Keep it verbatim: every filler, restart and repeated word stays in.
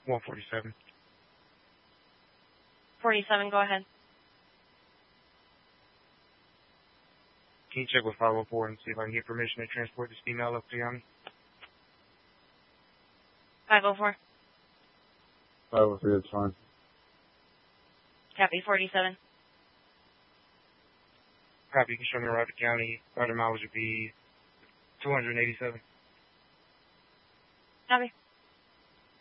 one forty-seven. forty-seven, go ahead. Can you check with five oh four and see if I can get permission to transport this female up to Yanni? five oh four. five oh three, that's fine. Copy, forty-seven. Copy, you can show me around the county. Other mileage would be two hundred eighty-seven. Copy.